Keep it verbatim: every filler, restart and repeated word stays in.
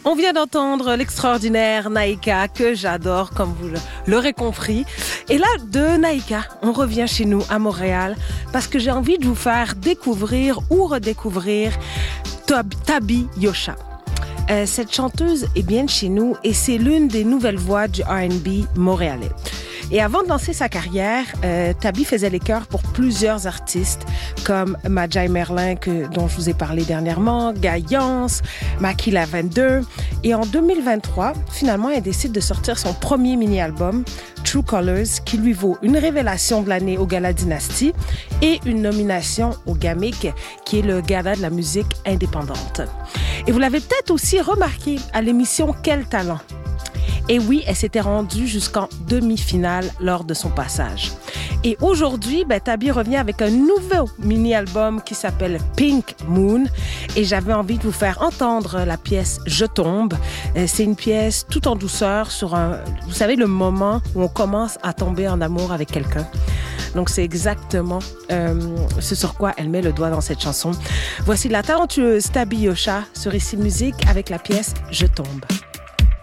On vient d'entendre l'extraordinaire Naïka, que j'adore, comme vous l'aurez compris. Et là, de Naïka, on revient chez nous à Montréal, parce que j'ai envie de vous faire découvrir ou redécouvrir Tabi Yosha. Euh, cette chanteuse est bien de chez nous et c'est l'une des nouvelles voix du R and B montréalais. Et avant de lancer sa carrière, euh, Tabi faisait les chœurs pour plusieurs artistes comme Majai Merlin, que, dont je vous ai parlé dernièrement, Gaillance, Maki Lavender. Et en deux mille vingt-trois, finalement, elle décide de sortir son premier mini-album, True Colors, qui lui vaut une révélation de l'année au Gala Dynasty et une nomination au GAMIC, qui est le Gala de la musique indépendante. Et vous l'avez peut-être aussi remarqué à l'émission Quel talent? Et oui, elle s'était rendue jusqu'en demi-finale lors de son passage. Et aujourd'hui, ben, Tabi revient avec un nouveau mini-album qui s'appelle Pink Moon. Et j'avais envie de vous faire entendre la pièce « Je tombe ». C'est une pièce tout en douceur sur un, vous savez, le moment où on commence à tomber en amour avec quelqu'un. Donc, c'est exactement euh, ce sur quoi elle met le doigt dans cette chanson. Voici la talentueuse Tabi Yosha sur Ici Musique avec la pièce « Je tombe ».